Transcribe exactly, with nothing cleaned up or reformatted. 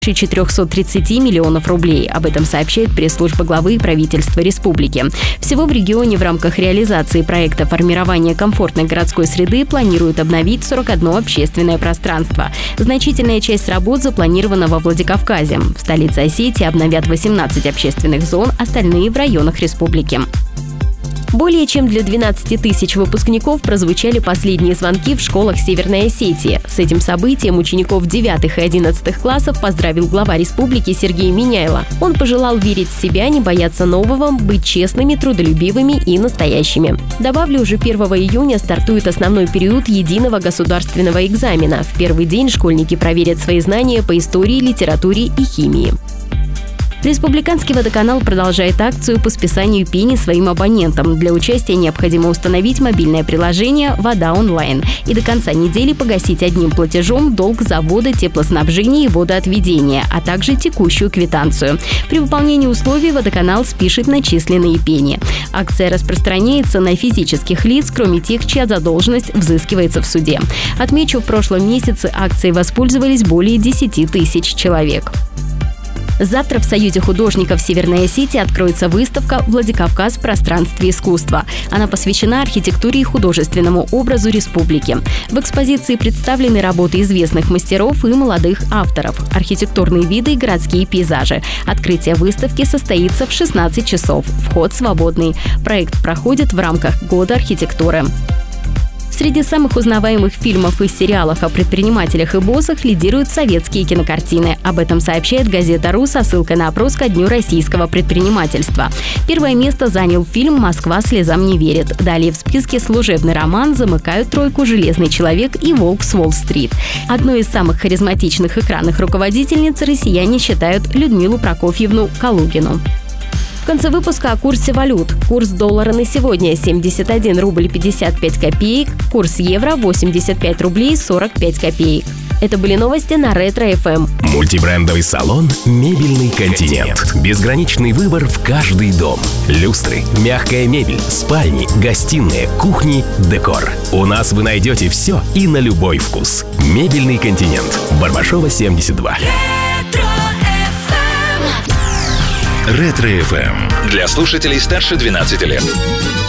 четыреста тридцать миллионов рублей. Об этом сообщает пресс-служба главы правительства республики. Всего в регионе в рамках реализации проекта формирования комфортной городской среды планируют обновить сорок одно общественное пространство. Значительная часть работ запланирована во Владикавказе. В столице Осетии обновят восемнадцать общественных зон, остальные в районах республики. Более чем для двенадцати тысяч выпускников прозвучали последние звонки в школах Северной Осетии. С этим событием учеников девятых и одиннадцатых классов поздравил глава республики Сергей Миняйло. Он пожелал верить в себя, не бояться нового, быть честными, трудолюбивыми и настоящими. Добавлю, уже первого июня стартует основной период единого государственного экзамена. В первый день школьники проверят свои знания по истории, литературе и химии. Республиканский водоканал продолжает акцию по списанию пени своим абонентам. Для участия необходимо установить мобильное приложение «Вода онлайн» и до конца недели погасить одним платежом долг за водо, теплоснабжение и водоотведение, а также текущую квитанцию. При выполнении условий водоканал спишет начисленные пени. Акция распространяется на физических лиц, кроме тех, чья задолженность взыскивается в суде. Отмечу, в прошлом месяце акцией воспользовались более десяти тысяч человек. Завтра в Союзе художников Северной Осетии откроется выставка «Владикавказ в пространстве искусства». Она посвящена архитектуре и художественному образу республики. В экспозиции представлены работы известных мастеров и молодых авторов, архитектурные виды и городские пейзажи. Открытие выставки состоится в шестнадцать часов. Вход свободный. Проект проходит в рамках Года архитектуры. Среди самых узнаваемых фильмов и сериалов о предпринимателях и боссах лидируют советские кинокартины. Об этом сообщает газета «Ру» со ссылкой на опрос ко Дню российского предпринимательства. Первое место занял фильм «Москва слезам не верит». Далее в списке «Служебный роман» замыкают тройку «Железный человек» и «Волк с Уолл-стрит». Одной из самых харизматичных экранных руководительниц россияне считают Людмилу Прокофьевну Калугину. В конце выпуска о курсе валют. Курс доллара на сегодня семьдесят один рубль пятьдесят пять копеек, курс евро восемьдесят пять рублей сорок пять копеек. Это были новости на Ретро-эф эм. Мультибрендовый салон «Мебельный континент». Безграничный выбор в каждый дом. Люстры, мягкая мебель, спальни, гостиные, кухни, декор. У нас вы найдете все и на любой вкус. «Мебельный континент». Барбашова, семьдесят два. Ретро-эф эм. Для слушателей старше двенадцати лет.